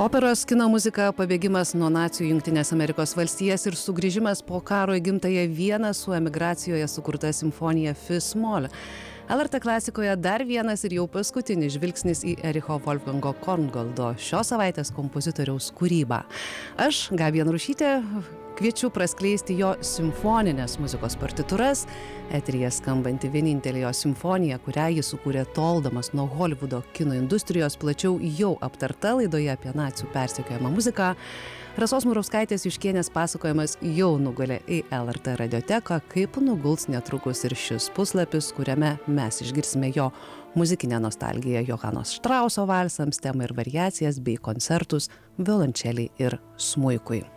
Operos kino muzika, pabėgimas nuo nacių Jungtinės Amerikos valstijas ir sugrįžimas po karo į gimtąją Vieną su emigracijoje sukurta simfonija Fis-mol. LRT klasikoje dar vienas ir jau paskutinis žvilgsnis į Ericho Wolfgango Korngoldo šios savaitės kompozitoriaus kūrybą. Aš, Gabija Narušytė, kviečiu praskleisti jo simfoninės muzikos partitūras. Eteryje skambanti vienintelė jo simfonija, kurią jis sukūrė toldamas nuo Holivudo kino industrijos, plačiau jau aptarta laidoje apie nacių persekiojamą muziką. Rasos Murauskaitės Juškienės pasakojimas jau nugulė į LRT radioteką, kaip nuguls netrukus ir šis puslapis, kuriame mes išgirsime jo muzikinę nostalgiją Johanos Štrauso valsams, temą ir variacijas bei koncertus violončelei ir smuikui.